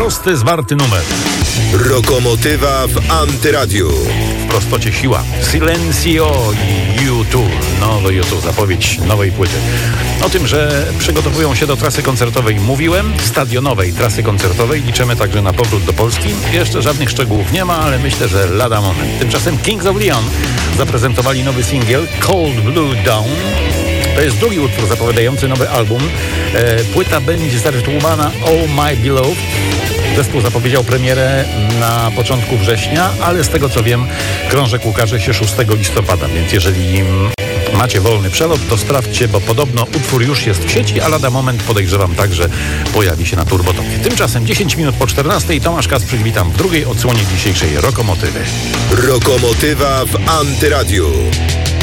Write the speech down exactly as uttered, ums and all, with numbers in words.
prosty, zwarty numer. Rokomotywa w Antyradiu. W prostocie siła. Silencio i U dwa. Nowy U dwa, zapowiedź nowej płyty. O tym, że przygotowują się do trasy koncertowej mówiłem, stadionowej trasy koncertowej. Liczymy także na powrót do Polski. Jeszcze żadnych szczegółów nie ma, ale myślę, że lada moment. Tymczasem Kings of Leon zaprezentowali nowy singiel Cold Blue Dawn. To jest drugi utwór zapowiadający nowy album. E, płyta będzie zatytułowana Oh My Beloved. Zespół zapowiedział premierę na początku września, ale z tego co wiem, krążek ukaże się szóstego listopada, więc jeżeli macie wolny przelot, to sprawdźcie, bo podobno utwór już jest w sieci, a lada moment podejrzewam także pojawi się na Turbotopie. Tymczasem dziesięć minut po czternastej Tomasz Kasprzyk, witam w drugiej odsłonie dzisiejszej Rokomotywy. Rokomotywa w Antyradiu.